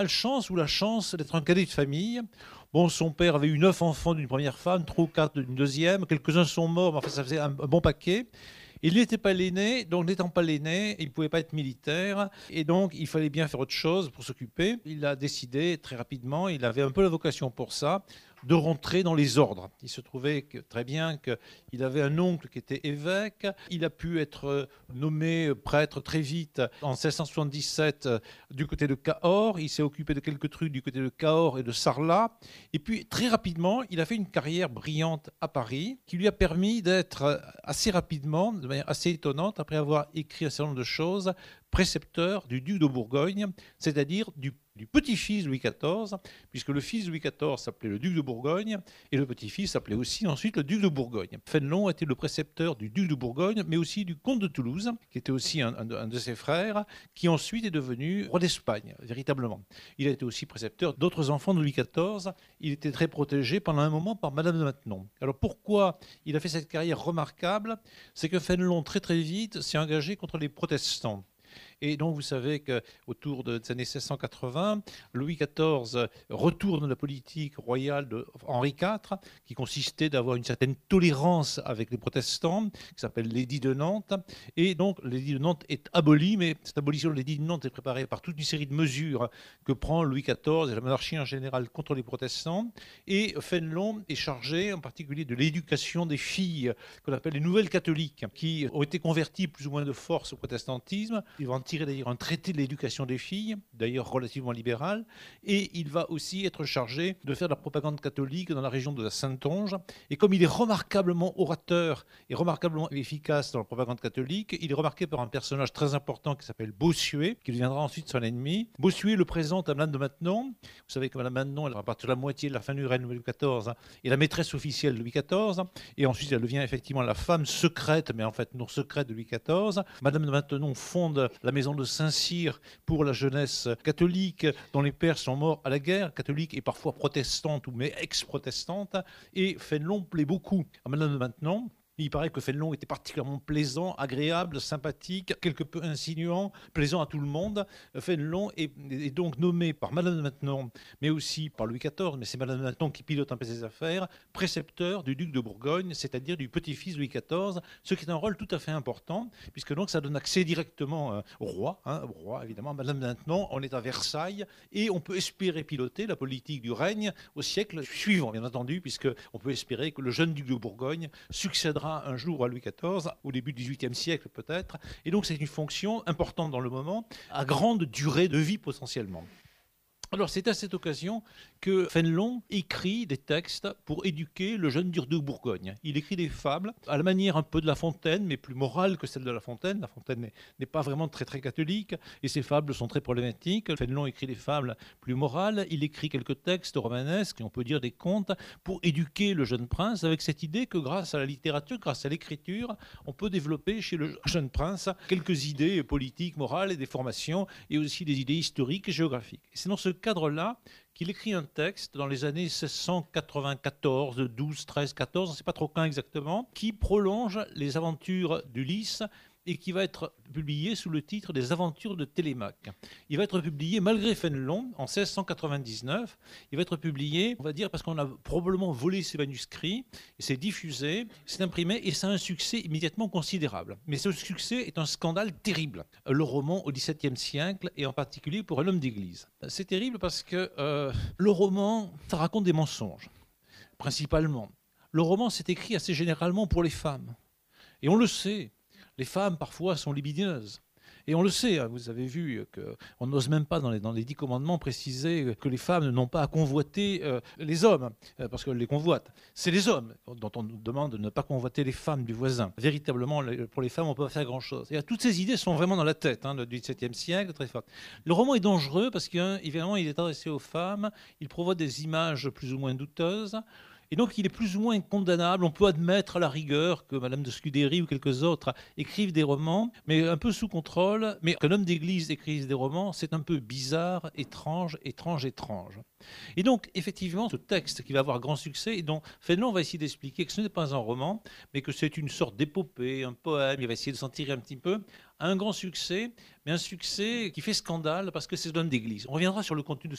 a le chance ou la chance d'être un cadet de famille. Bon, son père avait eu 9 enfants d'une première femme, 3 ou 4 d'une deuxième. Quelques-uns sont morts, mais enfin, ça faisait un bon paquet. Il n'était pas l'aîné, donc n'étant pas l'aîné, il ne pouvait pas être militaire, et donc il fallait bien faire autre chose pour s'occuper. Il a décidé très rapidement, il avait un peu la vocation pour ça, de rentrer dans les ordres. Il se trouvait très bien qu'il avait un oncle qui était évêque. Il a pu être nommé prêtre très vite en 1677 du côté de Cahors. Il s'est occupé de quelques trucs du côté de Cahors et de Sarlat. Et puis très rapidement, il a fait une carrière brillante à Paris qui lui a permis d'être assez rapidement, de manière assez étonnante, après avoir écrit un certain nombre de choses, précepteur du duc de Bourgogne, c'est-à-dire du petit-fils de Louis XIV, puisque le fils de Louis XIV s'appelait le duc de Bourgogne, et le petit-fils s'appelait aussi ensuite le duc de Bourgogne. Fénelon était le précepteur du duc de Bourgogne, mais aussi du comte de Toulouse, qui était aussi un de ses frères, qui ensuite est devenu roi d'Espagne, véritablement. Il a été aussi précepteur d'autres enfants de Louis XIV. Il était très protégé pendant un moment par Madame de Maintenon. Alors pourquoi il a fait cette carrière remarquable? C'est que Fénelon, très très vite, s'est engagé contre les protestants. Et donc, vous savez qu'autour des années 1680, Louis XIV retourne la politique royale de Henri IV, qui consistait d'avoir une certaine tolérance avec les protestants, qui s'appelle l'édit de Nantes. Et donc, l'édit de Nantes est aboli, mais cette abolition de l'édit de Nantes est préparée par toute une série de mesures que prend Louis XIV et la monarchie en général contre les protestants. Et Fénelon est chargé, en particulier, de l'éducation des filles, qu'on appelle les nouvelles catholiques, qui ont été converties plus ou moins de force au protestantisme. Ils vont tirer d'ailleurs un traité de l'éducation des filles, d'ailleurs relativement libéral, et il va aussi être chargé de faire de la propagande catholique dans la région de la Saintonge. Et comme il est remarquablement orateur et remarquablement efficace dans la propagande catholique, il est remarqué par un personnage très important qui s'appelle Bossuet, qui deviendra ensuite son ennemi. Bossuet le présente à Madame de Maintenon. Vous savez que Madame de Maintenon, elle rapporte la moitié de la fin du règne de Louis XIV, et la maîtresse officielle de Louis XIV, et ensuite elle devient effectivement la femme secrète, mais en fait non secrète de Louis XIV. Madame de Maintenon fonde la maison de Saint-Cyr pour la jeunesse catholique, dont les pères sont morts à la guerre, catholique et parfois protestante ou mais ex-protestante. Et Fénelon plaît beaucoup à Madame de Maintenon. Il paraît que Fénelon était particulièrement plaisant, agréable, sympathique, quelque peu insinuant, plaisant à tout le monde. Fénelon est donc nommé par Madame de Maintenon, mais aussi par Louis XIV, mais c'est Madame de Maintenon qui pilote un peu ses affaires, précepteur du duc de Bourgogne, c'est-à-dire du petit-fils de Louis XIV, ce qui est un rôle tout à fait important, puisque donc ça donne accès directement au roi, au roi évidemment. Madame de Maintenon, on est à Versailles, et on peut espérer piloter la politique du règne au siècle suivant, bien entendu, puisqu'on peut espérer que le jeune duc de Bourgogne succédera un jour à Louis XIV, au début du XVIIIe siècle peut-être. Et donc c'est une fonction importante dans le moment, à grande durée de vie potentiellement. Alors c'est à cette occasion que Fénelon écrit des textes pour éduquer le jeune duc de Bourgogne. Il écrit des fables à la manière un peu de La Fontaine, mais plus morale que celle de La Fontaine. La Fontaine n'est pas vraiment très très catholique, et ses fables sont très problématiques. Fénelon écrit des fables plus morales. Il écrit quelques textes romanesques, et on peut dire des contes, pour éduquer le jeune prince, avec cette idée que grâce à la littérature, grâce à l'écriture, on peut développer chez le jeune prince quelques idées politiques, morales et des formations, et aussi des idées historiques et géographiques. Et c'est dans ce cadre-là qu'il écrit un texte dans les années 1694, 12, 13, 14, on ne sait pas trop quand exactement, qui prolonge les aventures d'Ulysse et qui va être publié sous le titre des Aventures de Télémaque. Il va être publié malgré Fénelon en 1699. Il va être publié, on va dire, parce qu'on a probablement volé ses manuscrits, et c'est diffusé, c'est imprimé, et ça a un succès immédiatement considérable. Mais ce succès est un scandale terrible. Le roman au XVIIe siècle, et en particulier pour un homme d'église. C'est terrible parce que le roman, ça raconte des mensonges, principalement. Le roman, c'est écrit assez généralement pour les femmes. Et on le sait. Les femmes, parfois, sont libidineuses. Et on le sait, vous avez vu qu'on n'ose même pas dans les 10 commandements préciser que les femmes n'ont pas à convoiter les hommes, parce qu'elles les convoitent. C'est les hommes dont on nous demande de ne pas convoiter les femmes du voisin. Véritablement, pour les femmes, on ne peut pas faire grand-chose. Et toutes ces idées sont vraiment dans la tête du XVIIe siècle, très fortes. Le roman est dangereux parce qu'évidemment, il est adressé aux femmes, il provoque des images plus ou moins douteuses, Et donc, il est plus ou moins condamnable. On peut admettre à la rigueur que Madame de Scudéry ou quelques autres écrivent des romans, mais un peu sous contrôle. Mais qu'un homme d'église écrive des romans, c'est un peu bizarre, étrange, étrange, étrange. Et donc, effectivement, ce texte qui va avoir grand succès, et dont Fénelon va essayer d'expliquer que ce n'est pas un roman, mais que c'est une sorte d'épopée, un poème, il va essayer de s'en tirer un petit peu, a un grand succès, mais un succès qui fait scandale parce que c'est un homme d'église. On reviendra sur le contenu de